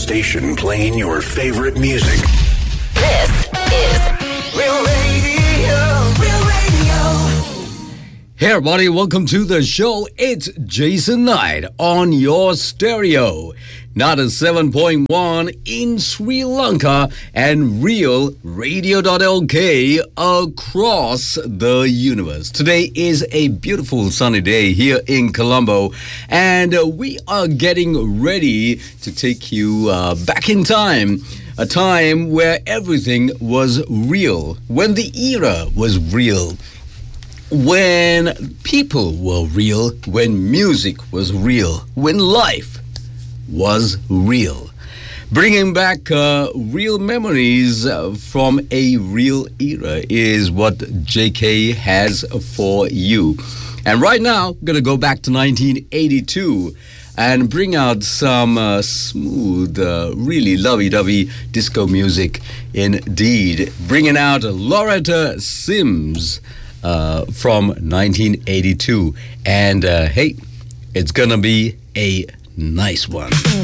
station playing your favorite music. This is Real Radio. Real Radio. Hey everybody, welcome to the show. It's Jason Knight on your stereo. 97.1 in Sri Lanka and Real Radio.lk across the universe. Today is a beautiful sunny day here in Colombo, and we are getting ready to take you back in time. A time where everything was real, when the era was real, when people were real, when music was real, when life was real. Bringing back real memories from a real era is what JK has for you. And right now, I'm going to go back to 1982 and bring out some smooth, really lovey-dovey disco music indeed. Bringing out Loretta Sims from 1982. And hey, it's going to be a nice one.